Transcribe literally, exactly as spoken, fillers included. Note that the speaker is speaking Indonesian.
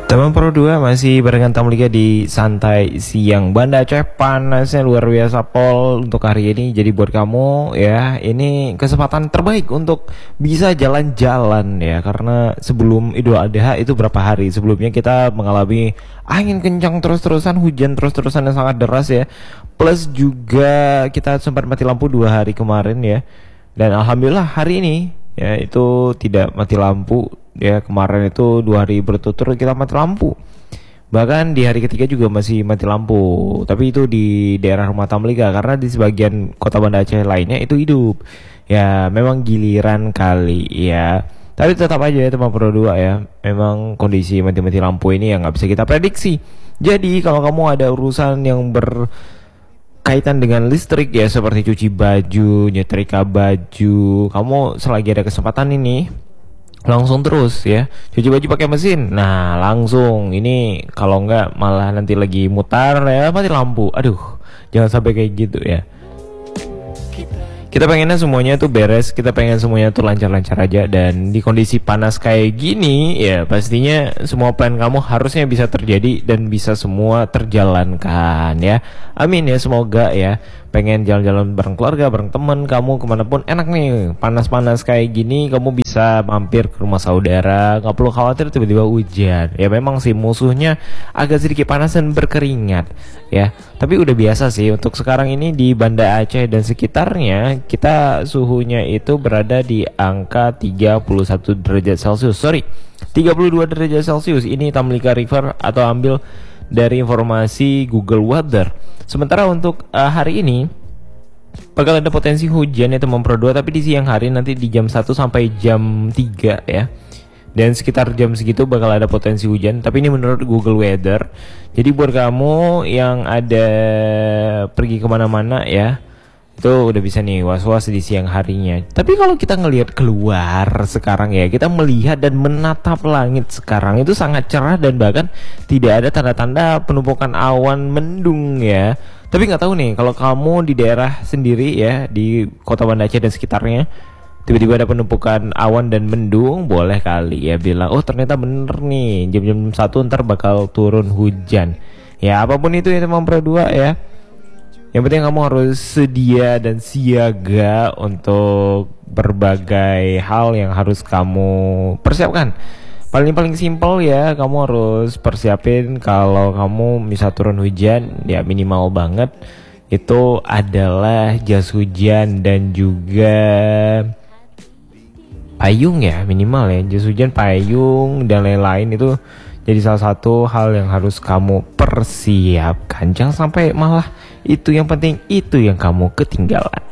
Teman Pro dua masih barengan Tamu Liga di Santai Siang. Banda Aceh panasnya luar biasa Pol untuk hari ini. Jadi buat kamu ya, ini kesempatan terbaik untuk bisa jalan-jalan ya. Karena sebelum Idul Adha itu berapa hari sebelumnya kita mengalami angin kencang terus-terusan, hujan terus-terusan yang sangat deras ya. Plus juga kita sempat mati lampu dua hari kemarin ya. Dan alhamdulillah hari ini ya itu tidak mati lampu. Ya kemarin itu dua hari berturut-turut kita mati lampu. Bahkan di hari ketiga juga masih mati lampu. Tapi itu di daerah rumah Tamu Liga. Karena di sebagian kota Banda Aceh lainnya itu hidup. Ya memang giliran kali ya. Tapi tetap aja ya teman Pro dua ya, memang kondisi mati-mati lampu ini yang gak bisa kita prediksi. Jadi kalau kamu ada urusan yang berkaitan dengan listrik ya, seperti cuci baju, nyetrika baju, kamu selagi ada kesempatan ini langsung terus ya, cuci baju pakai mesin. Nah langsung ini, kalau enggak malah nanti lagi mutar ya mati lampu. Aduh, jangan sampai kayak gitu ya. Kita pengennya semuanya tuh beres, kita pengen semuanya tuh lancar-lancar aja. Dan di kondisi panas kayak gini ya, pastinya semua plan kamu harusnya bisa terjadi dan bisa semua terjalankan ya. Amin ya, semoga ya. Pengen jalan-jalan bareng keluarga, bareng temen kamu kemanapun enak nih. Panas-panas kayak gini kamu bisa mampir ke rumah saudara, gak perlu khawatir tiba-tiba hujan. Ya memang sih musuhnya agak sedikit panas dan berkeringat ya, tapi udah biasa sih. Untuk sekarang ini di Banda Aceh dan sekitarnya, kita suhunya itu berada di angka tiga puluh satu derajat Celcius. Sorry, tiga puluh dua derajat Celcius. Ini Tamlika River atau ambil dari informasi Google Weather. Sementara untuk uh, hari ini bakal ada potensi hujan ya teman Pro dua, tapi di siang hari nanti di jam satu sampai jam tiga ya. Dan sekitar jam segitu bakal ada potensi hujan, tapi ini menurut Google Weather. Jadi buat kamu yang ada pergi kemana-mana ya, itu udah bisa nih was-was di siang harinya. Tapi kalau kita ngelihat keluar sekarang ya, kita melihat dan menatap langit sekarang itu sangat cerah dan bahkan tidak ada tanda-tanda penumpukan awan mendung ya. Tapi nggak tahu nih kalau kamu di daerah sendiri ya, di kota Banda Aceh dan sekitarnya, tiba-tiba ada penumpukan awan dan mendung, boleh kali ya bilang, oh ternyata bener nih jam-jam satu ntar bakal turun hujan. Ya apapun itu ya teman Pro dua ya, yang penting kamu harus sedia dan siaga untuk berbagai hal yang harus kamu persiapkan. Paling-paling simpel ya, kamu harus persiapin kalau kamu bisa turun hujan ya, minimal banget itu adalah jas hujan dan juga payung ya, minimal ya, jas hujan, payung dan lain-lain. Itu jadi salah satu hal yang harus kamu persiapkan. Jangan sampai malah itu yang penting, itu yang kamu ketinggalan.